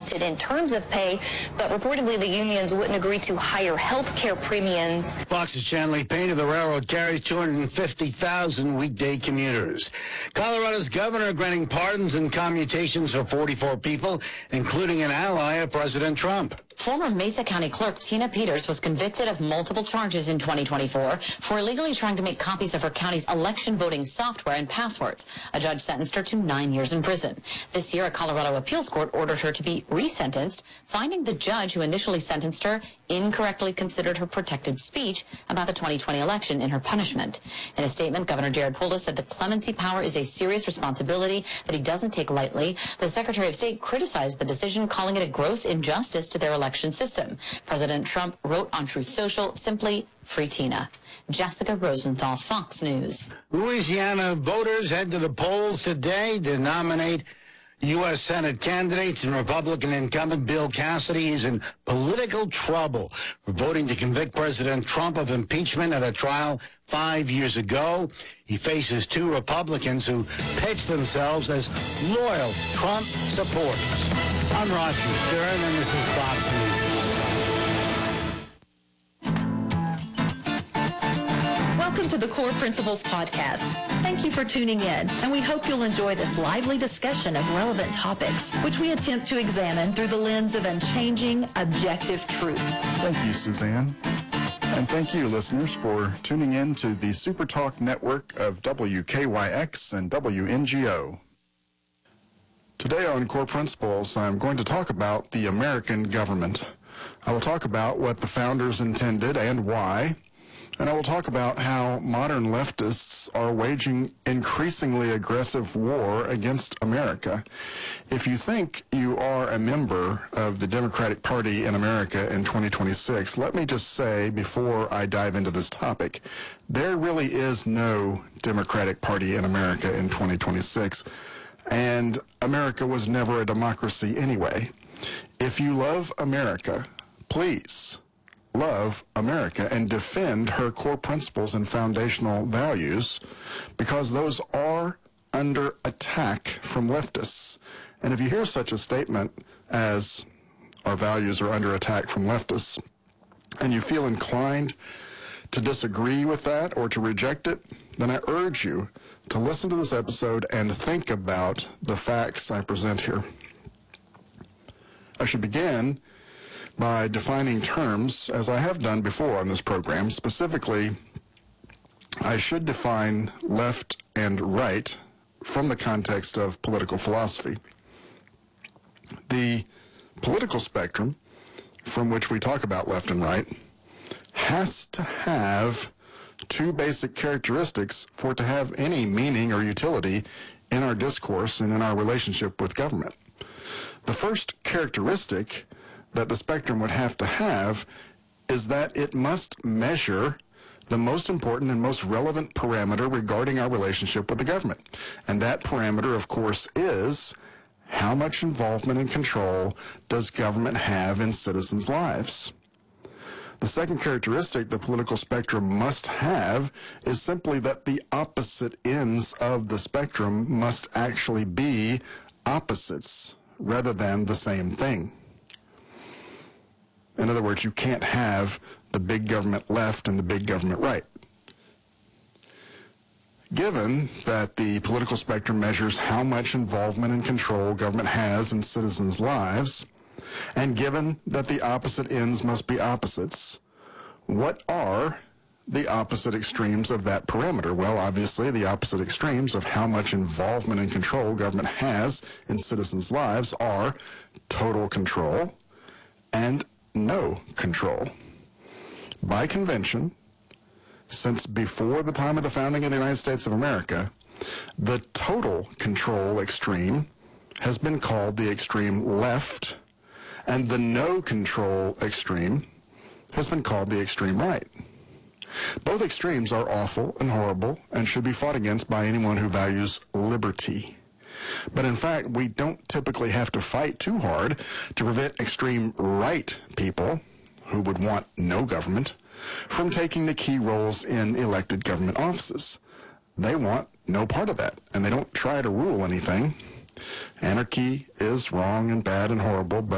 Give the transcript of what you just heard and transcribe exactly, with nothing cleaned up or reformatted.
discounted in terms of pay, but reportedly the unions wouldn't agree to higher health care premiums. Fox's Chanley Painter, the railroad carries two hundred fifty thousand weekday commuters. Colorado's governor granting pardons and commutations for forty-four people, including an ally of President Trump. Former Mesa County Clerk Tina Peters was convicted of multiple charges in twenty twenty-four for illegally trying to make copies of her county's election voting software and passwords. A judge sentenced her to nine years in prison. This year, a Colorado appeals court ordered her to be resentenced, finding the judge who initially sentenced her incorrectly considered her protected speech about the twenty twenty election in her punishment. In a statement, Governor Jared Polis said the clemency power is a serious responsibility that he doesn't take lightly. The Secretary of State criticized the decision, calling it a gross injustice to their election system. President Trump wrote on Truth Social, simply, free Tina. Jessica Rosenthal, Fox News. Louisiana voters head to the polls today to nominate U S Senate candidates, and Republican incumbent Bill Cassidy is in political trouble for voting to convict President Trump of impeachment at a trial five years ago. He faces two Republicans who pitch themselves as loyal Trump supporters. I'm Roger Stern, and this is Fox News. Welcome to the Core Principles Podcast. Thank you for tuning in, and we hope you'll enjoy this lively discussion of relevant topics, which we attempt to examine through the lens of unchanging, objective truth. Thank you, Suzanne. And thank you, listeners, for tuning in to the Super Talk network of W K Y X and W N G O. Today on Core Principles, I'm going to talk about the American government. I will talk about what the founders intended and why, and I will talk about how modern leftists are waging increasingly aggressive war against America. If you think you are a member of the Democratic Party in America in twenty twenty-six, let me just say before I dive into this topic, there really is no Democratic Party in America in twenty twenty-six. And America was never a democracy anyway. If you love America, please love America and defend her core principles and foundational values, because those are under attack from leftists. And if you hear such a statement as our values are under attack from leftists, and you feel inclined to disagree with that or to reject it, then I urge you to listen to this episode and think about the facts I present here. I should begin by defining terms, as I have done before on this program. Specifically, I should define left and right from the context of political philosophy. The political spectrum from which we talk about left and right has to have two basic characteristics for it to have any meaning or utility in our discourse and in our relationship with government. The first characteristic that the spectrum would have to have is that it must measure the most important and most relevant parameter regarding our relationship with the government. And that parameter, of course, is how much involvement and control does government have in citizens' lives? The second characteristic the political spectrum must have is simply that the opposite ends of the spectrum must actually be opposites rather than the same thing. In other words, you can't have the big government left and the big government right. Given that the political spectrum measures how much involvement and control government has in citizens' lives, and given that the opposite ends must be opposites, what are the opposite extremes of that parameter? Well, obviously, the opposite extremes of how much involvement and control government has in citizens' lives are total control and no control. By convention, since before the time of the founding of the United States of America, the total control extreme has been called the extreme left, and the no control extreme has been called the extreme right. Both extremes are awful and horrible and should be fought against by anyone who values liberty. But in fact, we don't typically have to fight too hard to prevent extreme right people, who would want no government, from taking the key roles in elected government offices. They want no part of that, and they don't try to rule anything. Anarchy is wrong and bad and horrible, but